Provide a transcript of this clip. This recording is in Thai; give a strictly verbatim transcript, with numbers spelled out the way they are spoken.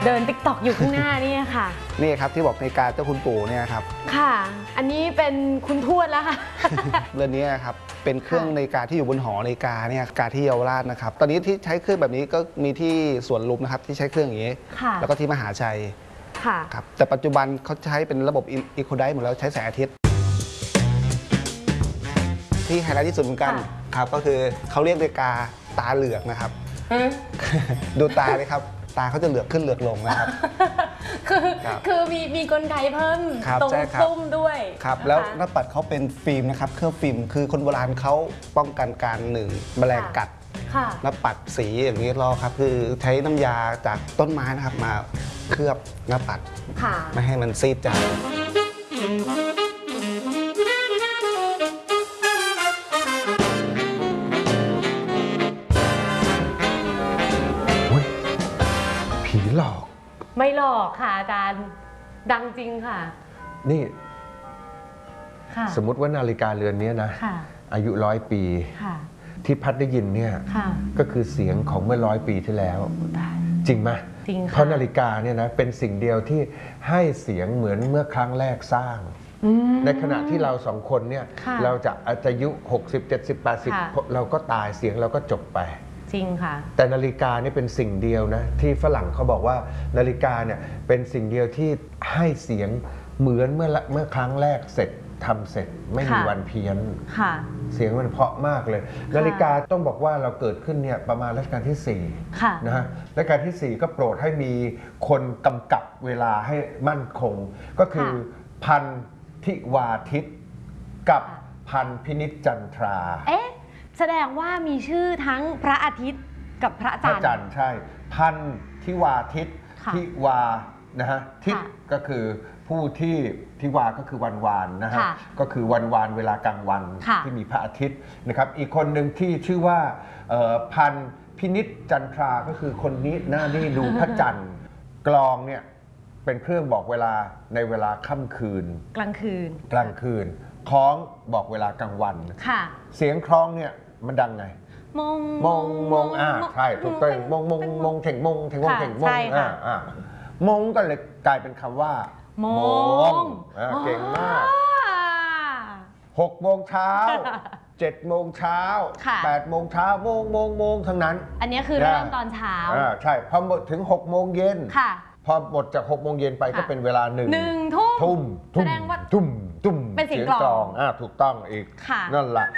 เดินติ๊กต็อกอยู่ข้างหน้านี่ค่ะนี่ครับที่บอกนาฬิกาเจ้าคุณปู่เนี่ยครับค่ะอันนี้เป็นคุณทวดแล้วค่ะเรือนนี้ครับเป็นเครื่องนาฬิกาที่อยู่บนหอนาฬิกาเนี่ยนาฬิกาที่เยาวราชนะครับตอนนี้ที่ใช้เครื่องแบบนี้ก็มีที่สวนลุมนะครับที่ใช้เครื่องอย่างนี้แล้วก็ที่มหาชัยครับแต่ปัจจุบันเขาใช้เป็นระบบอีโคไดหมดแล้วใช้แสงอาทิตย์ที่ไฮไลท์ที่สุดเหมือนกันครับก็คือเขาเรียกนาฬิกาตาเหลือกนะครับดูตาเลยครับตาเขาจะเหลือกขึ้นเหลือกลงนะครับคือคือมีมีกลไกเพิ่มตรงซุ้มด้วยครับแล้วหน้าปัดเขาเป็นฟิล์มนะครับเคลือบฟิล์มคือคนโบราณเขาป้องกันการหนึ่งแมลงกัดหน้าปัดสีอย่างนี้รอครับคือใช้น้ำยาจากต้นไม้นะครับมาเคลือบหน้าปัดไม่ให้มันซีดจางผีหลอกไม่หลอกค่ะอาจารย์ดังจริงค่ะนี่สมมุติว่านาฬิกาเรือนนี้นะอายุร้อยปีที่พัดได้ยินเนี่ยก็คือเสียงของเมื่อร้อยปีที่แล้วจริงไหมจริงเพราะนาฬิกาเนี่ยนะเป็นสิ่งเดียวที่ให้เสียงเหมือนเมื่อครั้งแรกสร้างในขณะที่เราสองคนเนี่ยเราจะอายุหกสิบ เจ็ดสิบ แปดสิบเราก็ตายเสียงเราก็จบไปจริงค่ะแต่นาฬิกานี่เป็นสิ่งเดียวนะที่ฝรั่งเขาบอกว่านาฬิกาเนี่ยเป็นสิ่งเดียวที่ให้เสียงเหมือนเมื่อเมื่อครั้งแรกเสร็จทำเสร็จไม่มีวันเพี้ยนเสียงมันเพราะมากเลยนาฬิกาต้องบอกว่าเราเกิดขึ้นเนี่ยประมาณรัชกาลที่สี่นะฮะรัชกาลที่สี่ก็โปรดให้มีคนกำกับเวลาให้มั่นคงก็คือพันธิวาทิตกับพันพินิจจันทราเอ๊ะแสดงว่ามีชื่อทั้งพระอาทิตย์กับพระจันทร์พระจันทร์ใช่พันธิวาทิตทิวานะฮะทิศก็คือผู้ที่ทิวาก็คือวันวานนะฮะก็คือวันวานเวลากลางวันที่มีพระอาทิตย์นะครับอีกคนหนึ่งที่ชื่อว่าพันพินิจจันทราก็คือคนนี้หน้านี่ดูพระจันทร์กลองเนี่ยเป็นเครื่องบอกเวลาในเวลาค่ำคืนกลางคืนกลางคืนคล้องบอกเวลากลางวันเสียงคล้องเนี่ยมันดังไงมงมงมงอ่าใช่ถูกต้องมงมงมงเถ่งมงเถ่งมงเถ่งมงอ่าอ่ามงก็เลยกลายเป็นคำว่ามงเก่งมากหกโมงเช้าเจ็ดโมงเช้าแปดโมงเช้าโมงโมงโมงทั้งนั้นอันนี้คือเริ่มตอนเช้าใช่พอหมดถึงหกโมงเย็นพอหมดจากหกโมงเย็นไปก็เป็นเวลาหนึ่งหนึ่งทุ่มทุ่มแสดงว่าทุ่มทุ่มเป็นเสียงกลองอ่าถูกต้องอีกนั่นแหละ